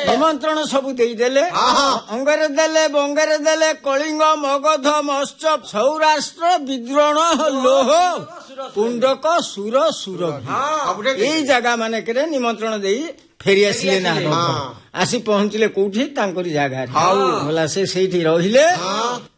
ନିମନ୍ତ୍ରଣ ସବୁ ଦେଇଦେଲେ। ଅଙ୍ଗରେ ଦେଲେ, ବଙ୍ଗରେ ଦେଲେ, କଳିଙ୍ଗ, ମଗଧ, ମତ୍ସ୍ୟ, ସୌରାଷ୍ଟ୍ର, ବିଦ୍ରୋଣ, ଲୋହ, କୁଣ୍ଡକ, ସୁର, ସୁରଭି ଏଇ ଜାଗା ମାନଙ୍କରେ ନିମନ୍ତ୍ରଣ ଦେଇ ଫେରି ଆସିଲେ ନା ଆସି ପହଞ୍ଚିଲେ କୋଉଠି ତାଙ୍କରି ଜାଗାରେ। ସେ ସେଇଠି ରହିଲେ।